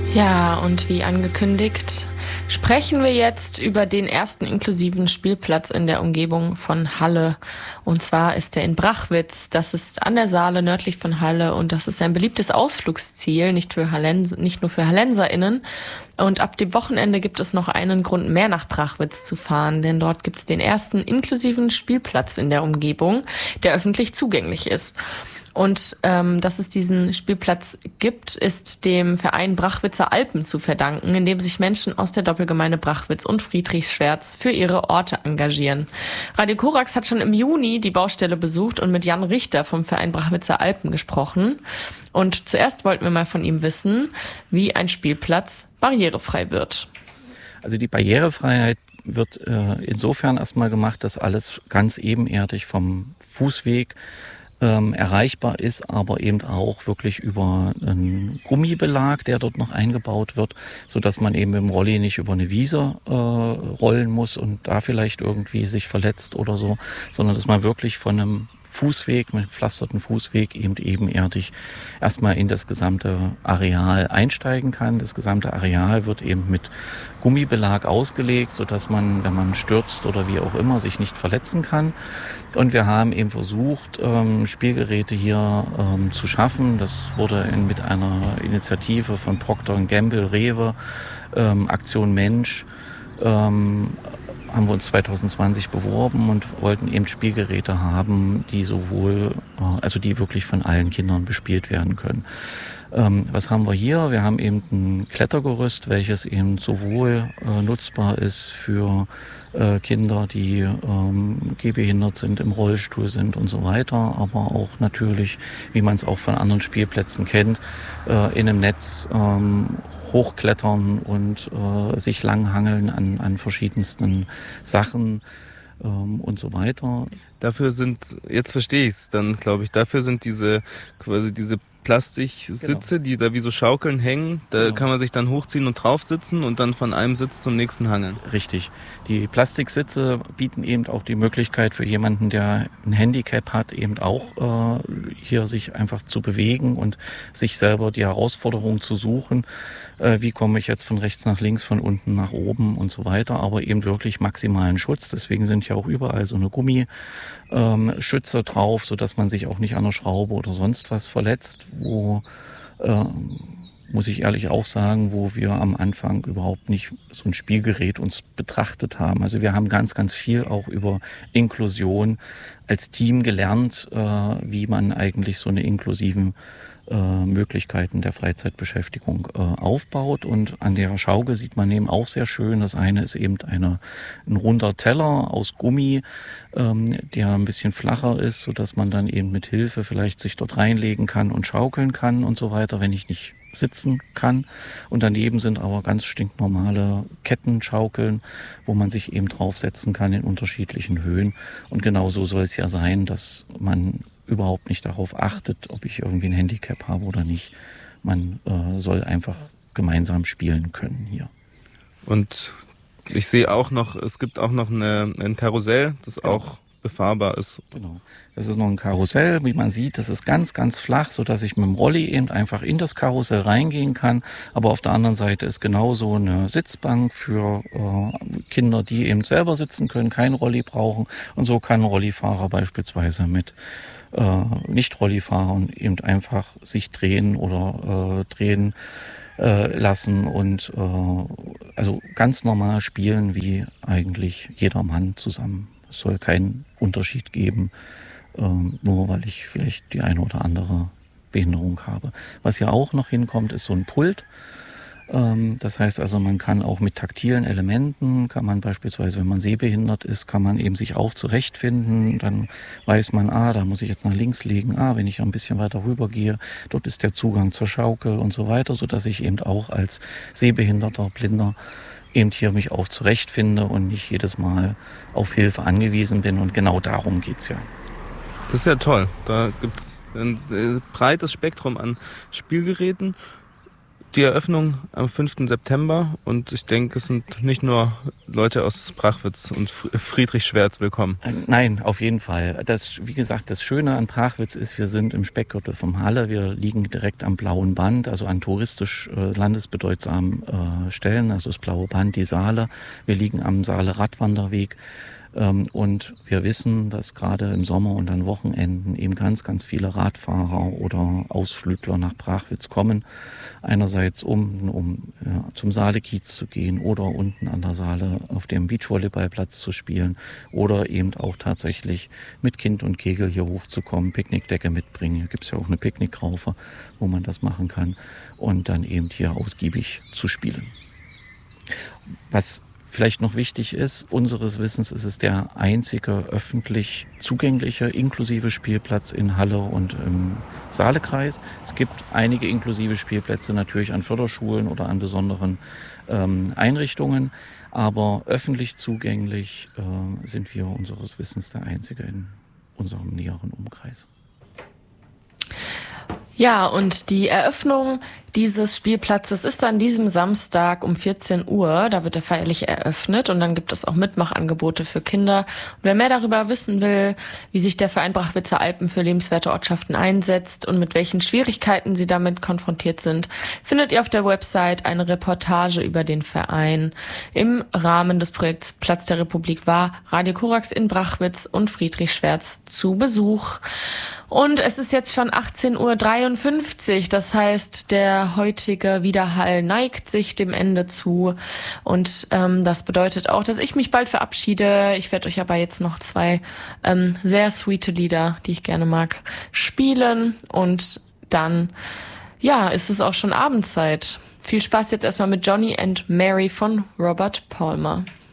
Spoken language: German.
Ja, und wie angekündigt, sprechen wir jetzt über den ersten inklusiven Spielplatz in der Umgebung von Halle. Und zwar ist der in Brachwitz. Das ist an der Saale nördlich von Halle und das ist ein beliebtes Ausflugsziel, nicht nur für HallenserInnen. Und ab dem Wochenende gibt es noch einen Grund mehr nach Brachwitz zu fahren, denn dort gibt es den ersten inklusiven Spielplatz in der Umgebung, der öffentlich zugänglich ist. Und dass es diesen Spielplatz gibt, ist dem Verein Brachwitzer Alpen zu verdanken, in dem sich Menschen aus der Doppelgemeinde Brachwitz und Friedrichsschwertz für ihre Orte engagieren. Radio Korax hat schon im Juni die Baustelle besucht und mit Jan Richter vom Verein Brachwitzer Alpen gesprochen. Und zuerst wollten wir mal von ihm wissen, wie ein Spielplatz barrierefrei wird. Also die Barrierefreiheit wird insofern erstmal gemacht, dass alles ganz ebenerdig vom Fußweg erreichbar ist, aber eben auch wirklich über einen Gummibelag, der dort noch eingebaut wird, so dass man eben mit dem Rolli nicht über eine Wiese rollen muss und da vielleicht irgendwie sich verletzt oder so, sondern dass man wirklich von einem Fußweg, mit gepflasterten Fußweg ebenerdig erstmal in das gesamte Areal einsteigen kann. Das gesamte Areal wird eben mit Gummibelag ausgelegt, sodass man, wenn man stürzt oder wie auch immer, sich nicht verletzen kann. Und wir haben eben versucht, Spielgeräte hier zu schaffen. Das wurde mit einer Initiative von Procter & Gamble, Rewe, Aktion Mensch, haben wir uns 2020 beworben und wollten eben Spielgeräte haben, die die wirklich von allen Kindern bespielt werden können. Was haben wir hier? Wir haben eben ein Klettergerüst, welches eben sowohl nutzbar ist für Kinder, die gehbehindert sind, im Rollstuhl sind und so weiter, aber auch natürlich, wie man es auch von anderen Spielplätzen kennt, in einem Netz hochklettern und sich langhangeln an verschiedensten Sachen und so weiter. Jetzt verstehe ich es dann, glaube ich, dafür sind diese Plastiksitze, die da wie so Schaukeln hängen, da kann man sich dann hochziehen und drauf sitzen und dann von einem Sitz zum nächsten hangeln. Richtig. Die Plastiksitze bieten eben auch die Möglichkeit für jemanden, der ein Handicap hat, eben auch hier sich einfach zu bewegen und sich selber die Herausforderung zu suchen. Wie komme ich jetzt von rechts nach links, von unten nach oben und so weiter, aber eben wirklich maximalen Schutz. Deswegen sind ja auch überall so eine Gummischützer drauf, sodass man sich auch nicht an der Schraube oder sonst was verletzt, wo, muss ich ehrlich auch sagen, wo wir am Anfang überhaupt nicht so ein Spielgerät uns betrachtet haben. Also wir haben ganz, ganz viel auch über Inklusion als Team gelernt, wie man eigentlich so eine inklusiven Möglichkeiten der Freizeitbeschäftigung aufbaut. Und an der Schaukel sieht man eben auch sehr schön, das eine ist eben ein runder Teller aus Gummi, der ein bisschen flacher ist, sodass man dann eben mit Hilfe vielleicht sich dort reinlegen kann und schaukeln kann und so weiter, wenn ich nicht sitzen kann. Und daneben sind aber ganz stinknormale Kettenschaukeln, wo man sich eben draufsetzen kann in unterschiedlichen Höhen. Und genau so soll es ja sein, dass man überhaupt nicht darauf achtet, ob ich irgendwie ein Handicap habe oder nicht. Man soll einfach gemeinsam spielen können hier. Und ich sehe auch noch, es gibt auch noch ein Karussell, das auch befahrbar ist. Genau. Das ist noch ein Karussell, wie man sieht, das ist ganz, ganz flach, sodass ich mit dem Rolli eben einfach in das Karussell reingehen kann. Aber auf der anderen Seite ist genauso eine Sitzbank für Kinder, die eben selber sitzen können, kein Rolli brauchen. Und so kann ein Rollifahrer beispielsweise mit Nicht-Rollifahrern eben einfach sich drehen oder drehen lassen und also ganz normal spielen wie eigentlich jeder Mann zusammen. Es soll keinen Unterschied geben, nur weil ich vielleicht die eine oder andere Behinderung habe. Was ja auch noch hinkommt, ist so ein Pult. Das heißt also, man kann auch mit taktilen Elementen, kann man beispielsweise, wenn man sehbehindert ist, kann man eben sich auch zurechtfinden. Dann weiß man, da muss ich jetzt nach links legen. Wenn ich ein bisschen weiter rüber gehe, dort ist der Zugang zur Schaukel und so weiter, sodass ich eben auch als Sehbehinderter, Blinder eben hier mich auch zurechtfinde und nicht jedes Mal auf Hilfe angewiesen bin. Und genau darum geht's ja. Das ist ja toll. Da gibt's ein breites Spektrum an Spielgeräten. die Eröffnung am 5. September und ich denke, es sind nicht nur Leute aus Brachwitz und Friedrichswerz willkommen. Nein, auf jeden Fall. Wie gesagt, das Schöne an Brachwitz ist, wir sind im Speckgürtel vom Halle. Wir liegen direkt am Blauen Band, also an touristisch landesbedeutsamen Stellen, also das Blaue Band, die Saale. Wir liegen am Saale-Radwanderweg. Und wir wissen, dass gerade im Sommer und an Wochenenden eben ganz, ganz viele Radfahrer oder Ausflügler nach Brachwitz kommen. Einerseits um zum Saale-Kiez zu gehen oder unten an der Saale auf dem Beachvolleyballplatz zu spielen oder eben auch tatsächlich mit Kind und Kegel hier hochzukommen, Picknickdecke mitbringen. Hier gibt es ja auch eine Picknickraufe, wo man das machen kann und dann eben hier ausgiebig zu spielen. Was vielleicht noch wichtig ist, unseres Wissens ist es der einzige öffentlich zugängliche inklusive Spielplatz in Halle und im Saalekreis. Es gibt einige inklusive Spielplätze natürlich an Förderschulen oder an besonderen Einrichtungen, aber öffentlich zugänglich sind wir unseres Wissens der einzige in unserem näheren Umkreis. Ja, und die Eröffnung dieses Spielplatzes ist an diesem Samstag um 14 Uhr. Da wird er feierlich eröffnet und dann gibt es auch Mitmachangebote für Kinder. Und wer mehr darüber wissen will, wie sich der Verein Brachwitzer Alpen für lebenswerte Ortschaften einsetzt und mit welchen Schwierigkeiten sie damit konfrontiert sind, findet ihr auf der Website eine Reportage über den Verein. Im Rahmen des Projekts Platz der Republik war Radio Korax in Brachwitz und Friedrichswerz zu Besuch. Und es ist jetzt schon 18:53 Uhr, das heißt, der heutige Widerhall neigt sich dem Ende zu und das bedeutet auch, dass ich mich bald verabschiede. Ich werde euch aber jetzt noch 2 sehr sweete Lieder, die ich gerne mag, spielen und dann, ja, ist es auch schon Abendzeit. Viel Spaß jetzt erstmal mit Johnny and Mary von Robert Palmer.